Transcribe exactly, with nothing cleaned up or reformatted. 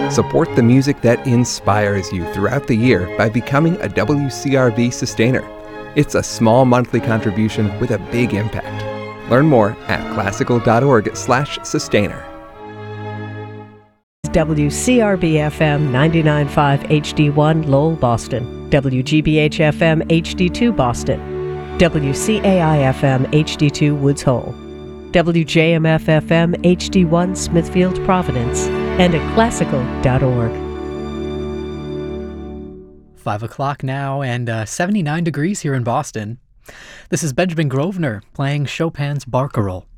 Support the music that inspires you throughout the year by becoming a W C R B Sustainer. It's a small monthly contribution with a big impact. Learn more at classical.org slash sustainer. W C R B F M ninety-nine point five H D one Lowell, Boston. W G B H F M H D two Boston. W C A I F M H D two Woods Hole. W J M F F M H D one Smithfield, Providence. And at classical dot org. Five o'clock now and uh, seventy-nine degrees here in Boston. This is Benjamin Grosvenor playing Chopin's Barcarolle.